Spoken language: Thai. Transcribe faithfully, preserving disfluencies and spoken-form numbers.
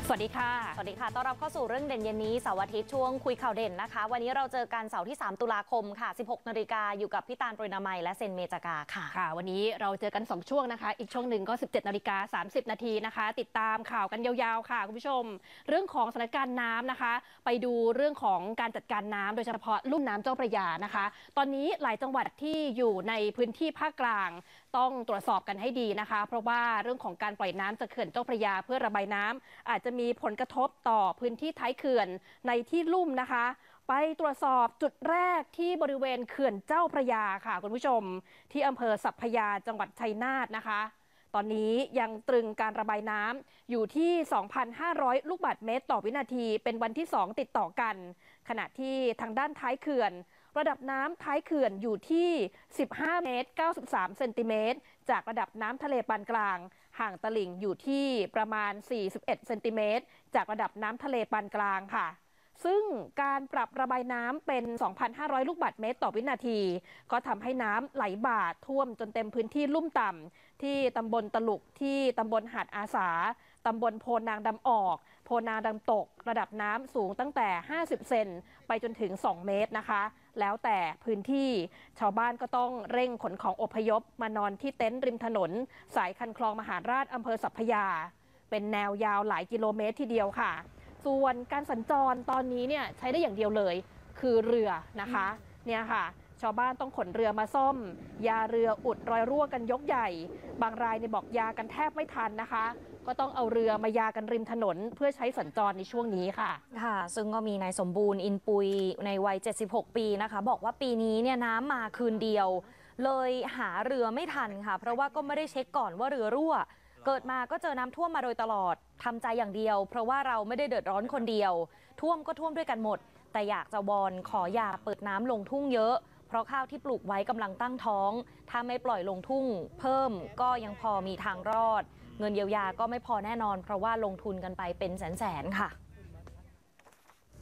สวัสดีค่ะสวัสดีค่ะต้อนรับเข้าสู่เรื่องเด่นเย็นนี้เสาร์อาทิตย์ช่วงคุยข่าวเด่นนะคะวันนี้เราเจอกันเสาร์ที่สามตุลาคมค่ะสิบหกนาฬิกาอยู่กับพี่ตาลปรินามัยและเซนเมจากาค่ะค่ะวันนี้เราเจอกันสองช่วงนะคะอีกช่วงหนึ่งก็สิบเจ็ดนาฬิกาสามสิบนาทีนะคะติดตามข่าวกันยาวๆค่ะคุณผู้ชมเรื่องของสถานการณ์น้ำนะคะไปดูเรื่องของการจัดการน้ำโดยเฉพาะลุ่มน้ำเจ้าพระยานะคะตอนนี้หลายจังหวัดที่อยู่ในพื้นที่ภาคกลางต้องตรวจสอบกันให้ดีนะคะเพราะว่าเรื่องของการปล่อยน้ำจากเขื่อนเจ้าพระยาเพื่อระบายน้ำอาจจะมีผลกระทบต่อพื้นที่ท้ายเขื่อนในที่ลุ่มนะคะไปตรวจสอบจุดแรกที่บริเวณเขื่อนเจ้าพระยาค่ะคุณผู้ชมที่อำเภอสัพพยาจังหวัดชัยนาทนะคะตอนนี้ยังตรึงการระบายน้ำอยู่ที่ สองพันห้าร้อย ลูกบาศก์เมตรต่อวินาทีเป็นวันที่สองติดต่อกันขณะที่ทางด้านท้ายเขื่อนระดับน้ำท้ายเขื่อนอยู่ที่สิบห้าเมตรเก้าสิบสามเซนติเมตรจากระดับน้ำทะเลปานกลางห่างตลิ่งอยู่ที่ประมาณสี่สิบเอ็ดเซนติเมตรจากระดับน้ำทะเลปานกลางค่ะซึ่งการปรับระบายน้ำเป็น สองพันห้าร้อย ลูกบาศก์เมตรต่อวินาทีก็ทำให้น้ำไหลบ่าท่วมจนเต็มพื้นที่ลุ่มต่ำที่ตำบลตลุกที่ตำบลหาดอาสาตำบลโพนางดำออกโพนางดำตกระดับน้ำสูงตั้งแต่ห้าสิบเซนไปจนถึงสองเมตรนะคะแล้วแต่พื้นที่ชาวบ้านก็ต้องเร่งขนของอพยพมานอนที่เต็นท์ริมถนนสายคันคลองมหาราชอำเภอสัพพยาเป็นแนวยาวหลายกิโลเมตรทีเดียวค่ะส่วนการสัญจรตอนนี้เนี่ยใช้ได้อย่างเดียวเลยคือเรือนะคะเนี่ยค่ะชาวบ้านต้องขนเรือมาซ่อมยาเรืออุดรอยรั่วกันยกใหญ่บางรายในบอกยากันแทบไม่ทันนะคะก็ต้องเอาเรือมายากันริมถนนเพื่อใช้สัญจรในช่วงนี้ค่ะค่ะซึ่งก็มีนายสมบูรณ์อินปุยในวัยเจ็ดสิบหกปีนะคะบอกว่าปีนี้เนี่ยน้ำมาคืนเดียวเลยหาเรือไม่ทันค่ะเพราะว่าก็ไม่ได้เช็คก่อนว่าเรือรั่วเกิดมาก็เจอน้ำท่วมมาโดยตลอดทำใจอย่างเดียวเพราะว่าเราไม่ได้เดือดร้อนคนเดียวท่วมก็ท่วมด้วยกันหมดแต่อยากจะวอนขออย่าเปิดน้ำลงทุ่งเยอะเพราะข้าวที่ปลูกไว้กำลังตั้งท้องถ้าไม่ปล่อยลงทุ่งเพิ่มก็ยังพอมีทางรอดเงินเยียวยาก็ไม่พอแน่นอนเพราะว่าลงทุนกันไปเป็นแสนๆค่ะ